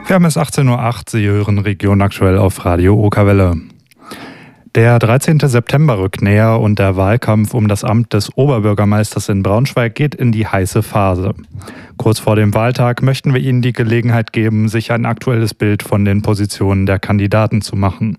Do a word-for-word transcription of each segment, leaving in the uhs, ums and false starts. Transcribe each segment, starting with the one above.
Wir haben es achtzehn Uhr acht, Sie hören Region aktuell auf Radio Okerwelle. Der dreizehnte September rückt näher und der Wahlkampf um das Amt des Oberbürgermeisters in Braunschweig geht in die heiße Phase. Kurz vor dem Wahltag möchten wir Ihnen die Gelegenheit geben, sich ein aktuelles Bild von den Positionen der Kandidaten zu machen.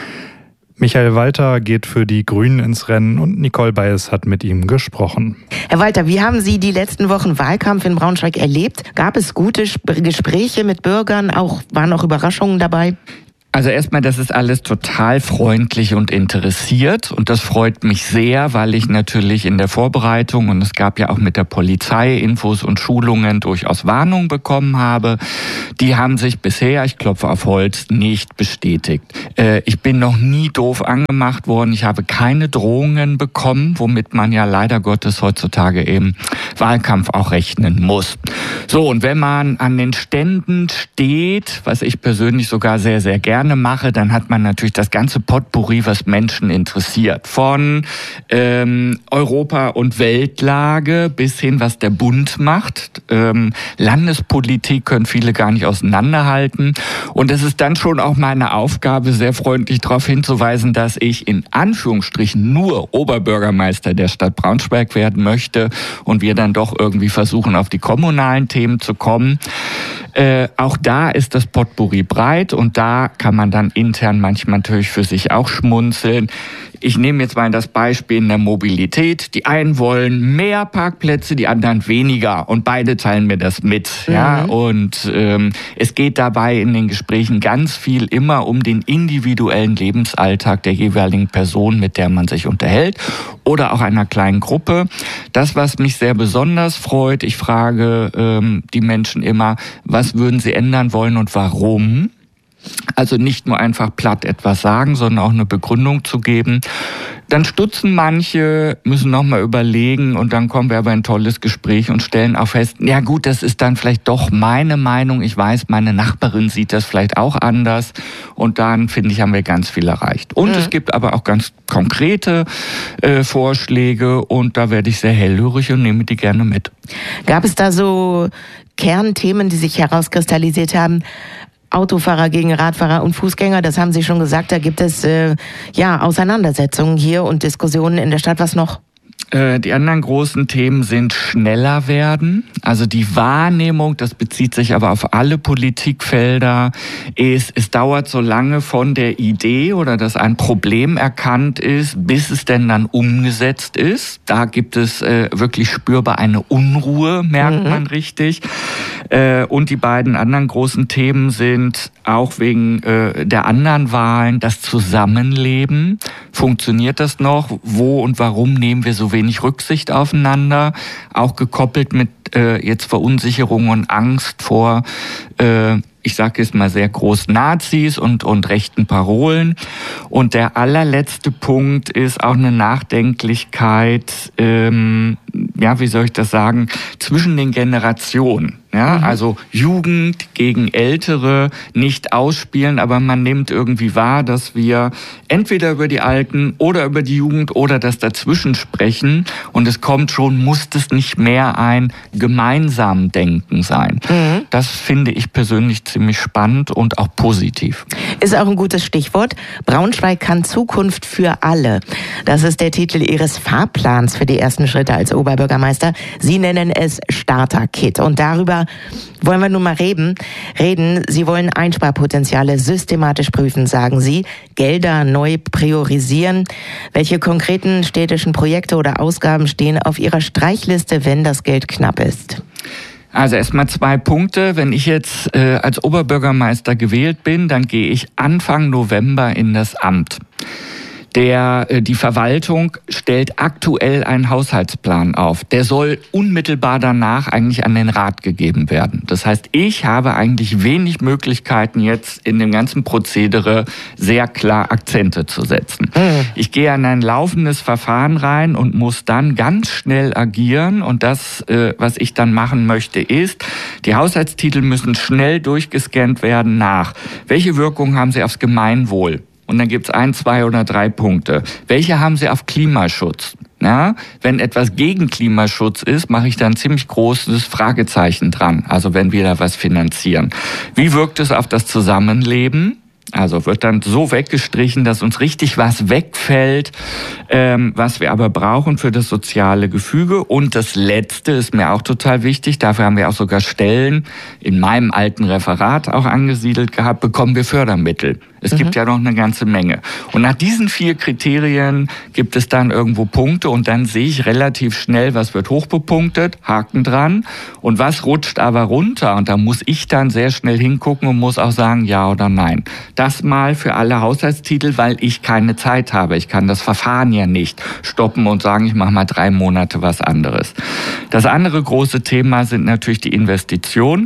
Michael Walter geht für die Grünen ins Rennen und Nicole Bayes hat mit ihm gesprochen. Herr Walter, wie haben Sie die letzten Wochen Wahlkampf in Braunschweig erlebt? Gab es gute Gespräche mit Bürgern? Auch, waren auch Überraschungen dabei? Also erstmal, das ist alles total freundlich und interessiert und das freut mich sehr, weil ich natürlich in der Vorbereitung, und es gab ja auch mit der Polizei Infos und Schulungen, durchaus Warnungen bekommen habe. Die haben sich bisher, ich klopfe auf Holz, nicht bestätigt. Äh, ich bin noch nie doof angemacht worden, ich habe keine Drohungen bekommen, womit man ja leider Gottes heutzutage eben Wahlkampf auch rechnen muss. So, und wenn man an den Ständen steht, was ich persönlich sogar sehr, sehr gerne mache, dann hat man natürlich das ganze Potpourri, was Menschen interessiert. Von ähm, Europa- und Weltlage bis hin, was der Bund macht. Ähm, Landespolitik können viele gar nicht auseinanderhalten. Und es ist dann schon auch meine Aufgabe, sehr freundlich darauf hinzuweisen, dass ich in Anführungsstrichen nur Oberbürgermeister der Stadt Braunschweig werden möchte und wir dann doch irgendwie versuchen, auf die kommunalen Themen zu kommen. Äh, auch da ist das Potpourri breit und da kann man dann intern manchmal natürlich für sich auch schmunzeln. Ich nehme jetzt mal das Beispiel in der Mobilität. Die einen wollen mehr Parkplätze, die anderen weniger und beide teilen mir das mit. Mhm. Ja, und ähm, es geht dabei in den Gesprächen ganz viel immer um den individuellen Lebensalltag der jeweiligen Person, mit der man sich unterhält oder auch einer kleinen Gruppe. Das, was mich sehr besonders freut, ich frage ähm, die Menschen immer, was würden sie ändern wollen und warum? Also nicht nur einfach platt etwas sagen, sondern auch eine Begründung zu geben. Dann stutzen manche, müssen nochmal überlegen und dann kommen wir aber in ein tolles Gespräch und stellen auch fest, ja gut, das ist dann vielleicht doch meine Meinung. Ich weiß, meine Nachbarin sieht das vielleicht auch anders und dann, finde ich, haben wir ganz viel erreicht. Und mhm. es gibt aber auch ganz konkrete äh, Vorschläge und da werde ich sehr hellhörig und nehme die gerne mit. Gab es da so Kernthemen, die sich herauskristallisiert haben? Autofahrer gegen Radfahrer und Fußgänger, das haben Sie schon gesagt, da gibt es äh, ja Auseinandersetzungen hier und Diskussionen in der Stadt. Was noch? Die anderen großen Themen sind schneller werden. Also die Wahrnehmung, das bezieht sich aber auf alle Politikfelder, ist, es dauert so lange von der Idee oder dass ein Problem erkannt ist, bis es denn dann umgesetzt ist. Da gibt es äh, wirklich spürbar eine Unruhe, merkt mhm. man richtig. Äh, und die beiden anderen großen Themen sind auch wegen äh, der anderen Wahlen das Zusammenleben. Funktioniert das noch? Wo und warum nehmen wir so wenig Rücksicht aufeinander? Auch gekoppelt mit äh, jetzt Verunsicherung und Angst vor, äh, ich sage jetzt mal sehr groß, Nazis und, und rechten Parolen. Und der allerletzte Punkt ist auch eine Nachdenklichkeit, ähm, ja, wie soll ich das sagen, zwischen den Generationen. Ja, mhm. Also Jugend gegen Ältere nicht ausspielen, aber man nimmt irgendwie wahr, dass wir entweder über die Alten oder über die Jugend oder das dazwischen sprechen und es kommt schon, muss es nicht mehr ein gemeinsam Denken sein. Mhm. Das finde ich persönlich ziemlich spannend und auch positiv. Ist auch ein gutes Stichwort. Braunschweig kann Zukunft für alle. Das ist der Titel Ihres Fahrplans für die ersten Schritte als Oberbürgermeister. Sie nennen es Starter-Kit und darüber wollen wir nun mal reden. reden. Sie wollen Einsparpotenziale systematisch prüfen, sagen Sie, Gelder neu priorisieren. Welche konkreten städtischen Projekte oder Ausgaben stehen auf Ihrer Streichliste, wenn das Geld knapp ist? Also erstmal zwei Punkte. Wenn ich jetzt äh, als Oberbürgermeister gewählt bin, dann gehe ich Anfang November in das Amt. Der, die Verwaltung stellt aktuell einen Haushaltsplan auf. Der soll unmittelbar danach eigentlich an den Rat gegeben werden. Das heißt, ich habe eigentlich wenig Möglichkeiten, jetzt in dem ganzen Prozedere sehr klar Akzente zu setzen. Mhm. Ich gehe in ein laufendes Verfahren rein und muss dann ganz schnell agieren. Und das, was ich dann machen möchte, ist, die Haushaltstitel müssen schnell durchgescannt werden nach. Welche Wirkung haben sie aufs Gemeinwohl? Und dann gibt's ein, zwei oder drei Punkte. Welche haben sie auf Klimaschutz? Ja, wenn etwas gegen Klimaschutz ist, mache ich da ein ziemlich großes Fragezeichen dran. Also wenn wir da was finanzieren. Wie wirkt es auf das Zusammenleben? Also wird dann so weggestrichen, dass uns richtig was wegfällt, ähm, was wir aber brauchen für das soziale Gefüge. Und das Letzte ist mir auch total wichtig, dafür haben wir auch sogar Stellen in meinem alten Referat auch angesiedelt gehabt, bekommen wir Fördermittel. Es mhm. gibt ja noch eine ganze Menge. Und nach diesen vier Kriterien gibt es dann irgendwo Punkte und dann sehe ich relativ schnell, was wird hochbepunktet, Haken dran und was rutscht aber runter. Und da muss ich dann sehr schnell hingucken und muss auch sagen, ja oder nein. Das mal für alle Haushaltstitel, weil ich keine Zeit habe. Ich kann das Verfahren ja nicht stoppen und sagen, ich mache mal drei Monate was anderes. Das andere große Thema sind natürlich die Investitionen.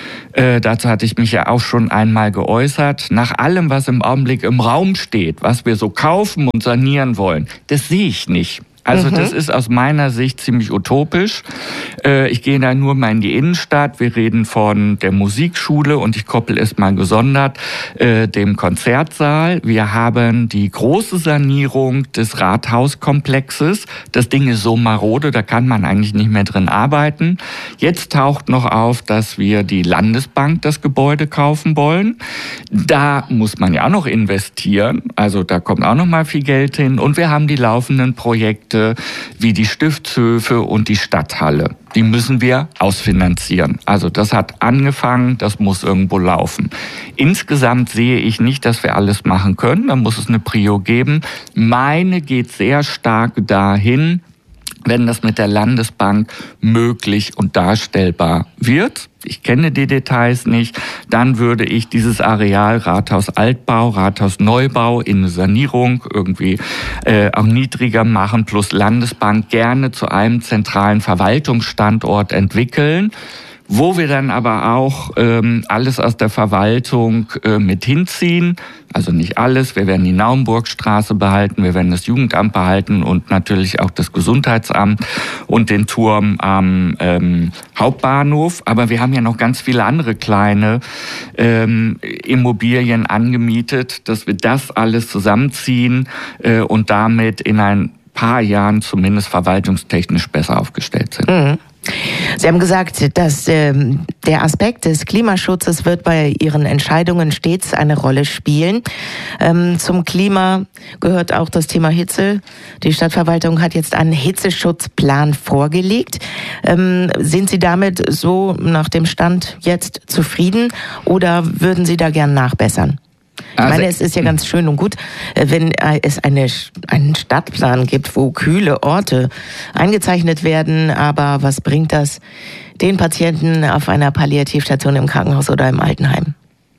Äh, dazu hatte ich mich ja auch schon einmal geäußert. Nach allem, was im Augenblick im Raum steht, was wir so kaufen und sanieren wollen, das sehe ich nicht. Also mhm. das ist aus meiner Sicht ziemlich utopisch. Äh, ich gehe da nur mal in die Innenstadt. Wir reden von der Musikschule und ich koppel es mal gesondert, äh, dem Konzertsaal. Wir haben die große Sanierung des Rathauskomplexes. Das Ding ist so marode, da kann man eigentlich nicht mehr drin arbeiten. Jetzt taucht noch auf, dass wir die Landesbank das Gebäude kaufen wollen. Da muss man ja auch noch investieren. Also da kommt auch noch mal viel Geld hin. Und wir haben die laufenden Projekte wie die Stiftshöfe und die Stadthalle. Die müssen wir ausfinanzieren. Also das hat angefangen, das muss irgendwo laufen. Insgesamt sehe ich nicht, dass wir alles machen können. Da muss es eine Prio geben. Meine geht sehr stark dahin, wenn das mit der Landesbank möglich und darstellbar wird. Ich kenne die Details nicht. Dann würde ich dieses Areal Rathaus Altbau, Rathaus Neubau in eine Sanierung irgendwie äh, auch niedriger machen, plus Landesbank gerne zu einem zentralen Verwaltungsstandort entwickeln, wo wir dann aber auch ähm, alles aus der Verwaltung äh, mit hinziehen. Also nicht alles, wir werden die Naumburgstraße behalten, wir werden das Jugendamt behalten und natürlich auch das Gesundheitsamt und den Turm am ähm, Hauptbahnhof. Aber wir haben ja noch ganz viele andere kleine ähm, Immobilien angemietet, dass wir das alles zusammenziehen äh, und damit in ein paar Jahren zumindest verwaltungstechnisch besser aufgestellt sind. Mhm. Sie haben gesagt, dass ähm, der Aspekt des Klimaschutzes wird bei Ihren Entscheidungen stets eine Rolle spielen. Ähm, zum Klima gehört auch das Thema Hitze. Die Stadtverwaltung hat jetzt einen Hitzeschutzplan vorgelegt. Ähm, sind Sie damit so nach dem Stand jetzt zufrieden oder würden Sie da gern nachbessern? Ich meine, es ist ja ganz schön und gut, wenn es eine, einen Stadtplan gibt, wo kühle Orte eingezeichnet werden, aber was bringt das den Patienten auf einer Palliativstation im Krankenhaus oder im Altenheim?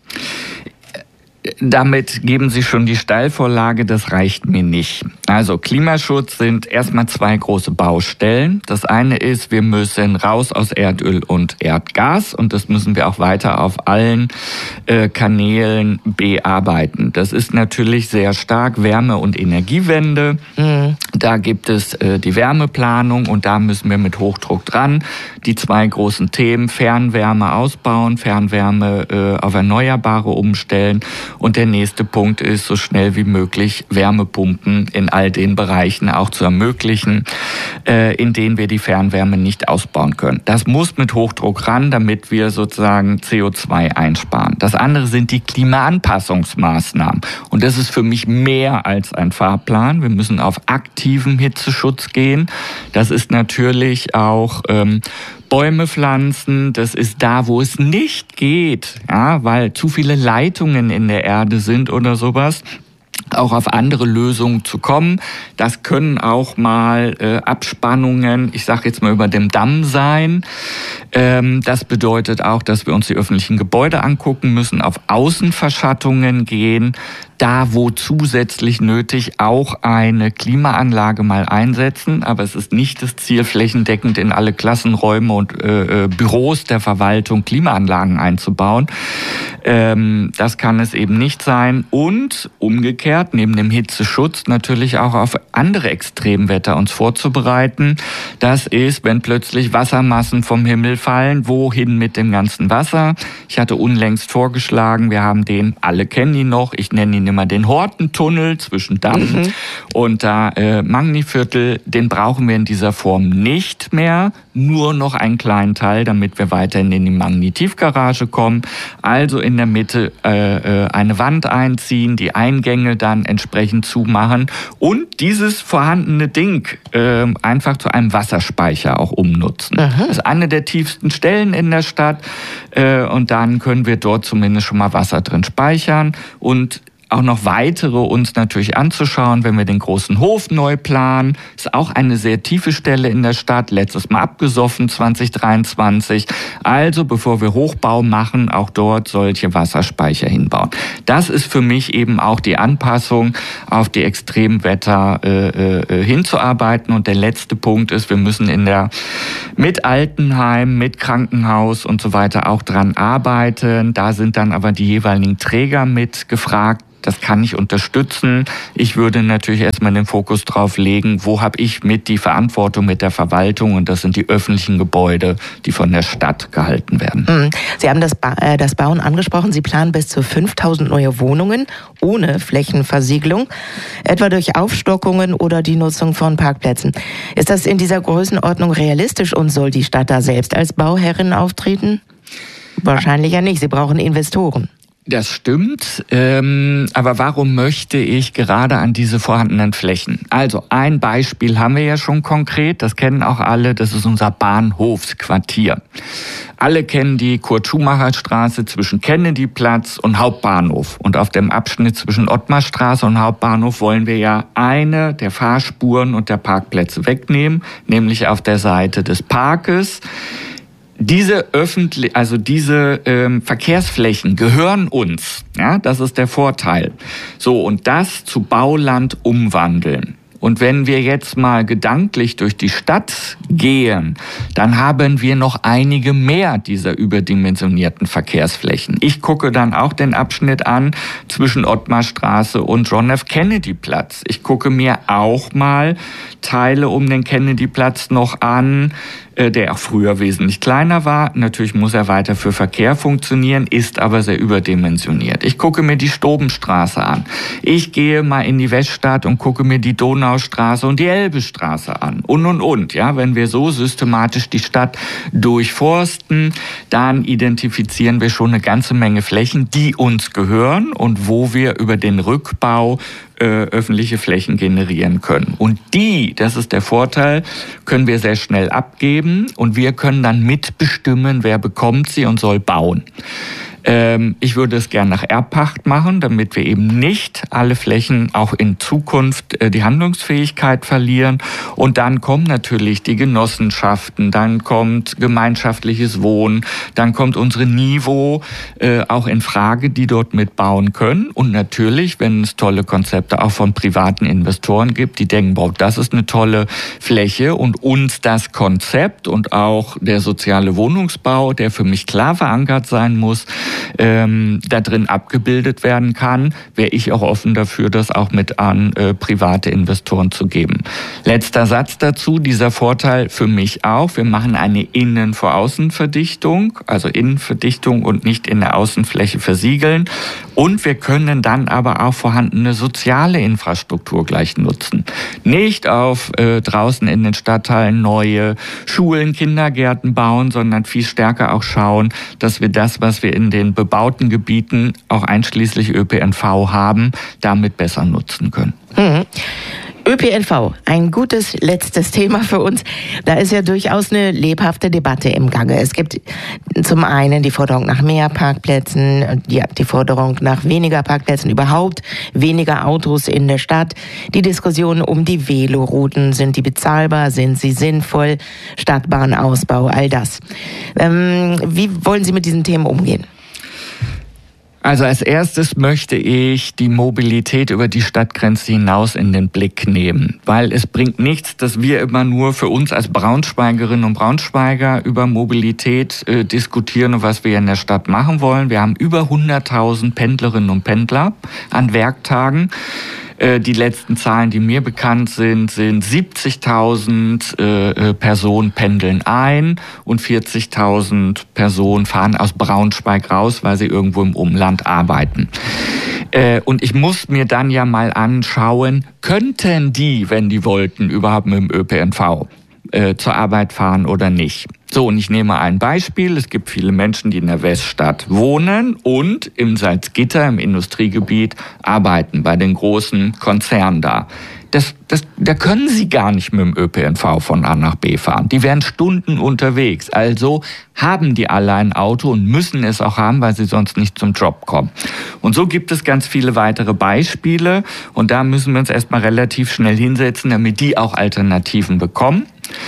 Damit geben Sie schon die Steilvorlage, das reicht mir nicht. Also Klimaschutz sind erstmal zwei große Baustellen. Das eine ist, wir müssen raus aus Erdöl und Erdgas und das müssen wir auch weiter auf allen äh, Kanälen bearbeiten. Das ist natürlich sehr stark Wärme- und Energiewende. Mhm. Da gibt es äh, die Wärmeplanung und da müssen wir mit Hochdruck dran. Die zwei großen Themen, Fernwärme ausbauen, Fernwärme äh, auf Erneuerbare umstellen. Und der nächste Punkt ist, so schnell wie möglich Wärmepumpen in all den Bereichen auch zu ermöglichen, äh, in denen wir die Fernwärme nicht ausbauen können. Das muss mit Hochdruck ran, damit wir sozusagen C O zwei einsparen. Das andere sind die Klimaanpassungsmaßnahmen. Und das ist für mich mehr als ein Fahrplan. Wir müssen auf aktiven Hitzeschutz gehen. Das ist natürlich auch ähm, Bäume pflanzen, das ist da, wo es nicht geht, ja, weil zu viele Leitungen in der Erde sind oder sowas. Auch auf andere Lösungen zu kommen. Das können auch mal äh, Abspannungen, ich sage jetzt mal über dem Damm sein. Ähm, das bedeutet auch, dass wir uns die öffentlichen Gebäude angucken müssen, auf Außenverschattungen gehen, da wo zusätzlich nötig auch eine Klimaanlage mal einsetzen. Aber es ist nicht das Ziel, flächendeckend in alle Klassenräume und äh, Büros der Verwaltung Klimaanlagen einzubauen. Ähm, das kann es eben nicht sein. Und umgekehrt, erklärt, neben dem Hitzeschutz natürlich auch auf andere Extremwetter uns vorzubereiten. Das ist, wenn plötzlich Wassermassen vom Himmel fallen, wohin mit dem ganzen Wasser? Ich hatte unlängst vorgeschlagen, wir haben den, alle kennen ihn noch, ich nenne ihn immer den Hortentunnel zwischen Damm mhm. und da äh, Magniviertel. Den brauchen wir in dieser Form nicht mehr, nur noch einen kleinen Teil, damit wir weiterhin in die Magni-Tiefgarage kommen. Also in der Mitte äh, eine Wand einziehen, die Eingänge dann entsprechend zumachen und dieses vorhandene Ding äh, einfach zu einem Wasserspeicher auch umnutzen. Aha. Das ist eine der tiefsten Stellen in der Stadt äh, und dann können wir dort zumindest schon mal Wasser drin speichern und auch noch weitere uns natürlich anzuschauen, wenn wir den großen Hof neu planen. Das ist auch eine sehr tiefe Stelle in der Stadt, letztes Mal abgesoffen, zwanzig dreiundzwanzig. Also bevor wir Hochbau machen, auch dort solche Wasserspeicher hinbauen. Das ist für mich eben auch die Anpassung auf die Extremwetter äh, äh, hinzuarbeiten. Und der letzte Punkt ist, wir müssen in der mit Altenheim, mit Krankenhaus und so weiter auch dran arbeiten. Da sind dann aber die jeweiligen Träger mit gefragt. Das kann ich unterstützen. Ich würde natürlich erstmal den Fokus drauf legen, wo habe ich mit die Verantwortung mit der Verwaltung und das sind die öffentlichen Gebäude, die von der Stadt gehalten werden. Sie haben das, ba- äh, das Bauen angesprochen. Sie planen bis zu fünftausend neue Wohnungen ohne Flächenversiegelung, etwa durch Aufstockungen oder die Nutzung von Parkplätzen. Ist das in dieser Größenordnung realistisch und soll die Stadt da selbst als Bauherrin auftreten? Wahrscheinlich ja nicht. Sie brauchen Investoren. Das stimmt, ähm, aber warum möchte ich gerade an diese vorhandenen Flächen? Also ein Beispiel haben wir ja schon konkret, das kennen auch alle, das ist unser Bahnhofsquartier. Alle kennen die Kurt-Schumacher-Straße zwischen Kennedyplatz und Hauptbahnhof. Und auf dem Abschnitt zwischen Ottmarstraße und Hauptbahnhof wollen wir ja eine der Fahrspuren und der Parkplätze wegnehmen, nämlich auf der Seite des Parkes. Diese öffentlich, also diese ähm, Verkehrsflächen gehören uns. Ja, das ist der Vorteil. So, und das zu Bauland umwandeln. Und wenn wir jetzt mal gedanklich durch die Stadt gehen, dann haben wir noch einige mehr dieser überdimensionierten Verkehrsflächen. Ich gucke dann auch den Abschnitt an zwischen Ottmarstraße und John F. Kennedy Platz. Ich gucke mir auch mal Teile um den Kennedy Platz noch an, der auch früher wesentlich kleiner war. Natürlich muss er weiter für Verkehr funktionieren, ist aber sehr überdimensioniert. Ich gucke mir die Stobenstraße an. Ich gehe mal in die Weststadt und gucke mir die Donaustraße und die Elbestraße an. Und, und, und. Ja, wenn wir so systematisch die Stadt durchforsten, dann identifizieren wir schon eine ganze Menge Flächen, die uns gehören und wo wir über den Rückbau öffentliche Flächen generieren können. Und die, das ist der Vorteil, können wir sehr schnell abgeben und wir können dann mitbestimmen, wer bekommt sie und soll bauen. Ähm, ich würde es gern nach Erbpacht machen, damit wir eben nicht alle Flächen auch in Zukunft äh, die Handlungsfähigkeit verlieren. Und dann kommen natürlich die Genossenschaften, dann kommt gemeinschaftliches Wohnen, dann kommt unsere Nivo äh, auch in Frage, die dort mitbauen können. Und natürlich, wenn es tolle Konzepte auch von privaten Investoren gibt, die denken, boah, das ist eine tolle Fläche und uns das Konzept und auch der soziale Wohnungsbau, der für mich klar verankert sein muss, ähm, da drin abgebildet werden kann, wäre ich auch offen dafür, das auch mit an äh, private Investoren zu geben. Letzter Satz dazu, dieser Vorteil für mich auch, wir machen eine Innen-vor-Außen-Verdichtung, also Innenverdichtung und nicht in der Außenfläche versiegeln und wir können dann aber auch vorhandene soziale Infrastruktur gleich nutzen. Nicht auf äh, draußen in den Stadtteilen neue Schulen, Kindergärten bauen, sondern viel stärker auch schauen, dass wir das, was wir in den bebauten Gebieten, auch einschließlich Ö P N V haben, damit besser nutzen können. Mhm. Ö P N V, ein gutes letztes Thema für uns. Da ist ja durchaus eine lebhafte Debatte im Gange. Es gibt zum einen die Forderung nach mehr Parkplätzen, ja, die Forderung nach weniger Parkplätzen, überhaupt weniger Autos in der Stadt. Die Diskussion um die Velorouten, sind die bezahlbar, sind sie sinnvoll, Stadtbahnausbau, all das. Ähm, wie wollen Sie mit diesen Themen umgehen? Also als erstes möchte ich die Mobilität über die Stadtgrenze hinaus in den Blick nehmen, weil es bringt nichts, dass wir immer nur für uns als Braunschweigerinnen und Braunschweiger über Mobilität äh, diskutieren und was wir in der Stadt machen wollen. Wir haben über hunderttausend Pendlerinnen und Pendler an Werktagen. Die letzten Zahlen, die mir bekannt sind, sind siebzigtausend äh, Personen pendeln ein und vierzigtausend Personen fahren aus Braunschweig raus, weil sie irgendwo im Umland arbeiten. Äh, und ich muss mir dann ja mal anschauen, könnten die, wenn die wollten, überhaupt mit dem Ö P N V äh, zur Arbeit fahren oder nicht? So, und ich nehme ein Beispiel. Es gibt viele Menschen, die in der Weststadt wohnen und im Salzgitter, im Industriegebiet, arbeiten, bei den großen Konzernen da. Das, das, da können sie gar nicht mit dem Ö P N V von A nach B fahren. Die wären Stunden unterwegs. Also haben die alle ein Auto und müssen es auch haben, weil sie sonst nicht zum Job kommen. Und so gibt es ganz viele weitere Beispiele. Und da müssen wir uns erstmal relativ schnell hinsetzen, damit die auch Alternativen bekommen.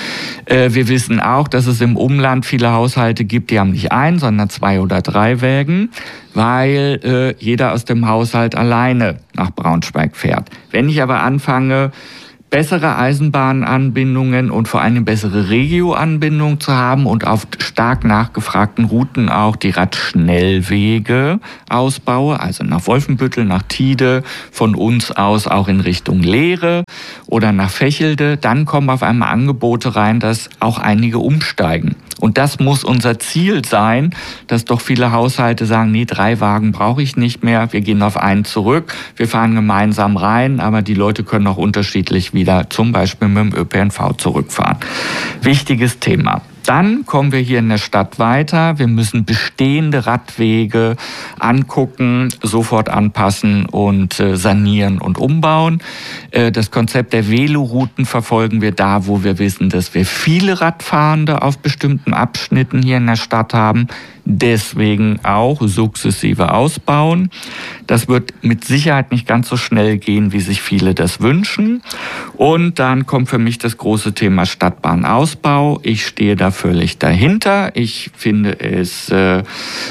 Wir wissen auch, dass es im Umland viele Haushalte gibt, die haben nicht ein, sondern zwei oder drei Wägen, weil äh, jeder aus dem Haushalt alleine nach Braunschweig fährt. Wenn ich aber anfange, bessere Eisenbahnanbindungen und vor allem bessere Regio-Anbindung zu haben und auf stark nachgefragten Routen auch die Radschnellwege ausbaue, also nach Wolfenbüttel, nach Tiede, von uns aus auch in Richtung Lehre oder nach Vechelde, dann kommen auf einmal Angebote rein, dass auch einige umsteigen. Und das muss unser Ziel sein, dass doch viele Haushalte sagen, nee, drei Wagen brauche ich nicht mehr, wir gehen auf einen zurück, wir fahren gemeinsam rein, aber die Leute können auch unterschiedlich wieder zum Beispiel mit dem Ö P N V zurückfahren. Wichtiges Thema. Dann kommen wir hier in der Stadt weiter. Wir müssen bestehende Radwege angucken, sofort anpassen und äh, sanieren und umbauen. Äh, das Konzept der Velorouten verfolgen wir da, wo wir wissen, dass wir viele Radfahrende auf bestimmten Abschnitten hier in der Stadt haben. Deswegen auch sukzessive ausbauen. Das wird mit Sicherheit nicht ganz so schnell gehen, wie sich viele das wünschen. Und dann kommt für mich das große Thema Stadtbahnausbau. Ich stehe da völlig dahinter. Ich finde es äh,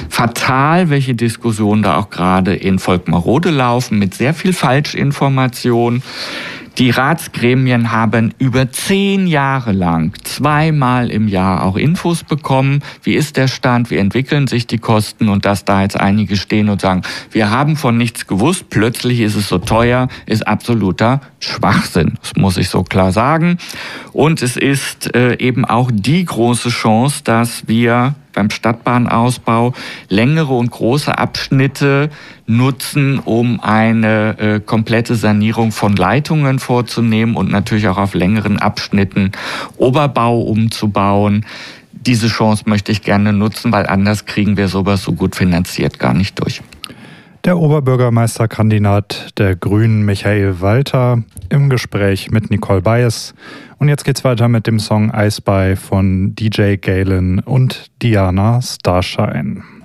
fatal, welche Diskussionen da auch gerade in Volkmarrode laufen, mit sehr viel Falschinformation. Die Ratsgremien haben über zehn Jahre lang zweimal im Jahr auch Infos bekommen. Wie ist der Stand? Wie entwickeln sich die Kosten? Und dass da jetzt einige stehen und sagen, wir haben von nichts gewusst, plötzlich ist es so teuer, ist absoluter Schwachsinn. Das muss ich so klar sagen. Und es ist äh, eben auch die große Chance, dass wir beim Stadtbahnausbau längere und große Abschnitte nutzen, um eine äh, komplette Sanierung von Leitungen vorzunehmen und natürlich auch auf längeren Abschnitten Oberbau umzubauen. Diese Chance möchte ich gerne nutzen, weil anders kriegen wir sowas so gut finanziert gar nicht durch. Der Oberbürgermeisterkandidat der Grünen Michael Walter im Gespräch mit Nicole Baes. Und jetzt geht's weiter mit dem Song I Spy von D J Galen und Diana Starshine.